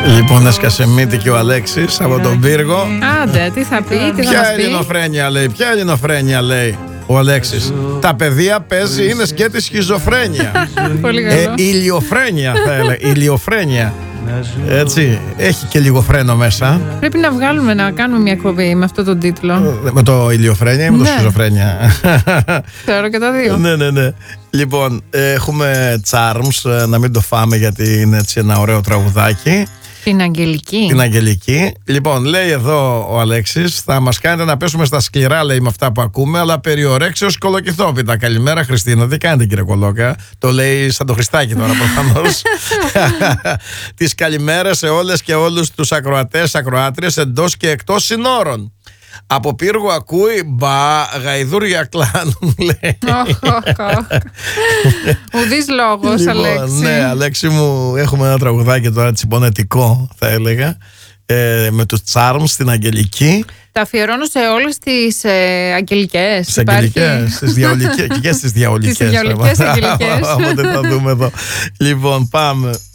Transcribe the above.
Λοιπόν, έσκασε μύτη και ο Αλέξης από τον πύργο. Άντε, τι θα πει, τι θα Ποια μας πει. ελληνοφρένεια λέει, ποια ελληνοφρένεια λέει ο Αλέξης. Τα παιδεία παίζει, είναι σκέτη σχιζοφρένεια. Πολύ καλό. Ηλιοφρένεια θα έλεγα, ηλιοφρένεια. Έτσι, έχει και λίγο φρένο μέσα. Πρέπει να βγάλουμε, να κάνουμε μια εκπομπή με αυτό τον τίτλο. Με το ηλιοφρένεια ή με το Ναι. σχιζοφρένεια? Θεωρώ και τα δύο. Ναι. Λοιπόν, έχουμε Charms, να μην το φάμε γιατί είναι έτσι ένα ωραίο τραγουδάκι. Την Αγγελική. Την Αγγελική. Λοιπόν, λέει εδώ ο Αλέξης, θα μας κάνετε να πέσουμε στα σκληρά, λέει, με αυτά που ακούμε, αλλά περιορέξεως κολοκυθόπιτα. Καλημέρα, Χριστίνα. Τι κάνετε, κύριε Κολόκα? Το λέει σαν το Χριστάκι τώρα, προφανώς. Τις καλημέρες σε όλες και όλους τους ακροατές, ακροάτριες εντός και εκτός συνόρων. Από πύργο ακούει, μπα, γαϊδούρια κλάνουν, λέει. Ουδής λόγος, Αλέξη. Ναι, Αλέξη μου, έχουμε ένα τραγουδάκι τώρα τσιμπονετικό, θα έλεγα, με τους Charms στην Αγγελική. Τα αφιερώνω σε όλες τις αγγελικές. Στις αγγελικές, στις διαολικές και στις διαολικές. Τις διαολικές αγγελικές. Όποτε θα δούμε εδώ. Λοιπόν, πάμε.